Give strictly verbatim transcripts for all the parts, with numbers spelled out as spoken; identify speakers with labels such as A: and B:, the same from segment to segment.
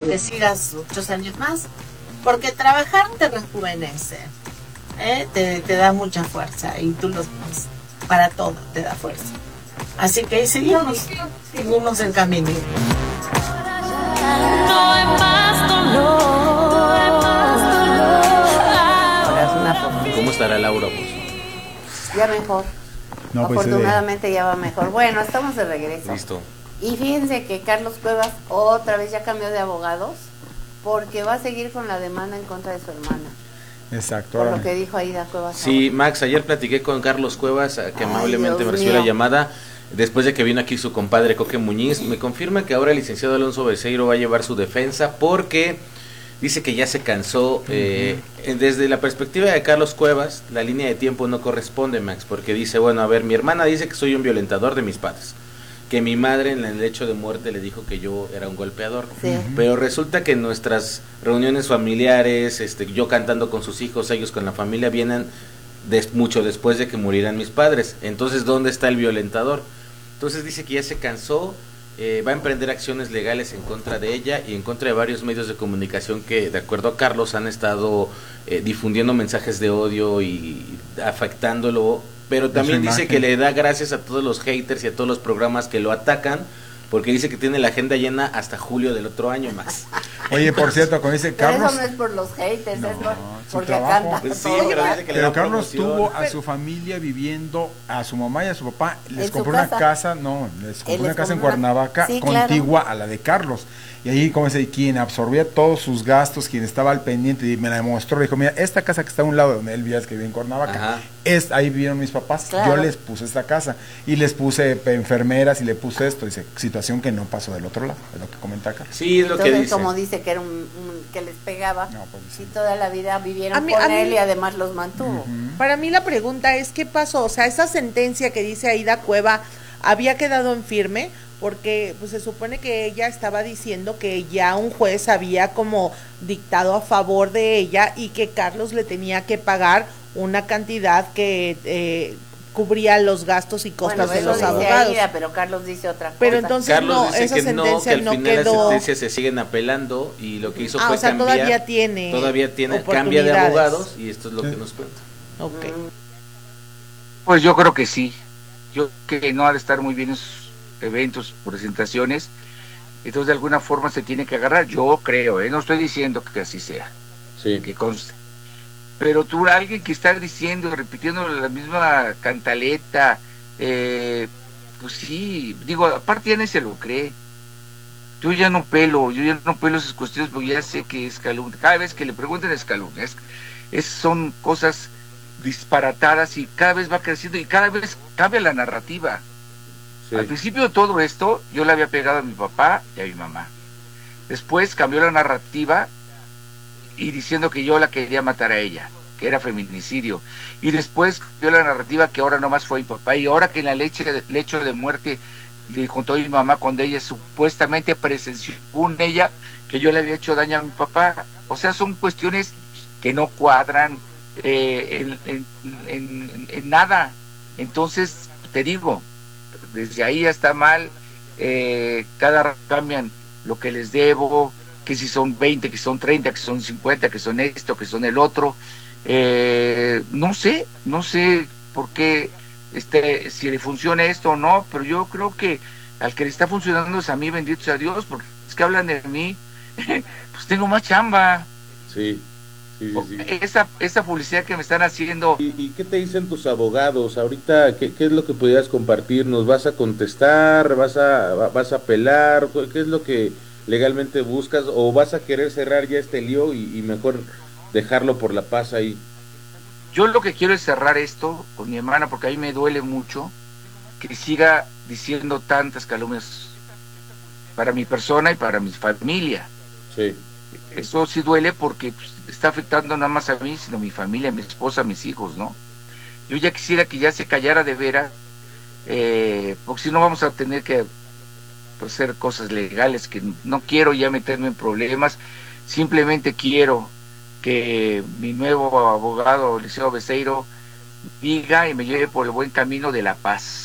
A: que sigas muchos años más, porque trabajar te rejuvenece, ¿eh? te, te da mucha fuerza y tú los para todo te da fuerza. Así que seguimos, seguimos el camino.
B: No hay más dolor, no hay más dolor.
C: ¿Cómo estará Laura Bozo?
D: Ya mejor.
E: No, pues,
D: afortunadamente eh... ya va mejor. Bueno, estamos de regreso.
C: Listo.
D: Y fíjense que Carlos Cuevas otra vez ya cambió de abogados porque va a seguir con la demanda en contra de su hermana.
E: Exacto.
D: Por lo que dijo Aida Cuevas.
C: Sí, ahora. Max, ayer platiqué con Carlos Cuevas, que Ay, amablemente Dios me recibió mío. la llamada. Después de que vino aquí su compadre Coque Muñiz, me confirma que ahora el licenciado Alonso Beceiro va a llevar su defensa porque dice que ya se cansó. Eh, uh-huh. Desde la perspectiva de Carlos Cuevas, la línea de tiempo no corresponde, Max, porque dice, bueno, a ver, mi hermana dice que soy un violentador de mis padres, que mi madre en el lecho de muerte le dijo que yo era un golpeador,
D: sí.
C: Pero resulta que en nuestras reuniones familiares, este, yo cantando con sus hijos, ellos con la familia, vienen des, mucho después de que murieran mis padres. Entonces, ¿dónde está el violentador? Entonces dice que ya se cansó, eh, va a emprender acciones legales en contra de ella y en contra de varios medios de comunicación que, de acuerdo a Carlos, han estado eh, difundiendo mensajes de odio y afectándolo, pero también dice que le da gracias a todos los haters y a todos los programas que lo atacan, porque dice que tiene la agenda llena hasta julio del otro año, Max.
E: Oye, por cierto, como dice Carlos...
D: Pero eso no es por los haters, no, es por, porque
E: trabajo.
D: canta.
C: Sí, pero dice que
E: pero
C: le da
E: Carlos
C: promoción.
E: tuvo a su familia viviendo, a su mamá y a su papá, les compró
D: casa?
E: una casa, no, les compró
D: Él
E: una
D: les
E: casa en
D: compró una...
E: Cuernavaca,
D: sí,
E: contigua
D: claro.
E: a la de Carlos. Y ahí, como dice, quien absorbía todos sus gastos, quien estaba al pendiente, y me la demostró, dijo, mira, esta casa que está a un lado donde él vivía, que vivía en Cuernavaca, es, ahí vivieron mis papás,
D: claro.
E: Yo les puse esta casa, y les puse enfermeras, y le puse esto, dice, situación que no pasó del otro lado, es lo que comenta acá.
C: Sí, es lo
D: Entonces,
C: que dice.
D: como dice que era un, un que les pegaba,
E: no, pues, sí.
D: Y toda la vida vivieron
F: a mí,
D: con
F: a mí,
D: él y además los mantuvo.
E: Uh-huh.
F: Para mí la pregunta es, ¿qué pasó? O sea, esa sentencia que dice Aida Cueva había quedado en firme, porque pues se supone que ella estaba diciendo que ya un juez había como dictado a favor de ella y que Carlos le tenía que pagar una cantidad que eh, cubría los gastos y costos
D: bueno,
F: de los
D: dice
F: abogados.
D: Aida, pero Carlos dice otra cosa.
F: Pero entonces
C: Carlos
F: no,
C: dice
F: esa
C: que
F: sentencia
C: no, que al
F: no
C: final
F: quedó.
C: las sentencias se siguen apelando y lo que hizo
F: ah,
C: fue
F: o sea,
C: cambiar.
F: todavía tiene.
C: Todavía tiene, cambia de abogados y esto es lo sí. que nos cuenta.
F: Okay.
G: Pues yo creo que sí. Yo creo que no ha de estar muy bien en sus eventos, presentaciones. Entonces de alguna forma se tiene que agarrar. Yo creo, ¿eh? No estoy diciendo que así sea.
C: Sí.
G: Que conste. Pero tú, alguien que está diciendo, repitiendo la misma cantaleta, eh, pues sí, digo, aparte ya ni se lo cree. Yo ya no pelo, yo ya no pelo esas cuestiones porque ya sé que es calumnia. Cada vez que le pregunten es calumnia. Es, es, son cosas disparatadas y cada vez va creciendo y cada vez cambia la narrativa. Sí. Al principio de todo esto, yo le había pegado a mi papá y a mi mamá. Después cambió la narrativa y diciendo que yo la quería matar a ella, que era feminicidio. Y después cambió la narrativa que ahora nomás fue mi papá. Y ahora que en la leche de, lecho de muerte le contó a mi mamá cuando ella supuestamente presenció con ella que yo le había hecho daño a mi papá. O sea, son cuestiones que no cuadran eh, en, en, en, en nada. Entonces, te digo, desde ahí ya está mal. Eh, cada rato cambian lo que les debo, que si son veinte, que son treinta, que son cincuenta, que son esto, que son el otro. Eh, no sé, no sé por qué, este, si le funciona esto o no, pero yo creo que al que le está funcionando es a mí, bendito sea Dios, porque es que hablan de mí, pues tengo más chamba.
C: Sí, sí, sí, sí.
G: Esa, esa publicidad que me están haciendo.
C: ¿Y, y qué te dicen tus abogados? Ahorita, ¿qué, qué es lo que pudieras compartirnos? ¿Vas a contestar? ¿Vas a, vas a apelar? ¿Qué es lo que legalmente buscas? ¿O vas a querer cerrar ya este lío y, y mejor dejarlo por la paz ahí?
G: Yo lo que quiero es cerrar esto con mi hermana, porque a mí me duele mucho que siga diciendo tantas calumnias para mi persona y para mi familia.
C: Sí.
G: Eso sí duele porque pues, está afectando nada más a mí, sino a mi familia, a mi esposa, a mis hijos, ¿no? Yo ya quisiera que ya se callara de veras, eh, porque si no vamos a tener que pues, hacer cosas legales, que no quiero ya meterme en problemas, simplemente quiero que mi nuevo abogado, Eliseo Beceiro, diga y me lleve por el buen camino de la paz.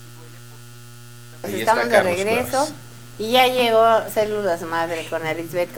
D: Pues estamos de regreso y ya llegó Células Madre con Elizabeth.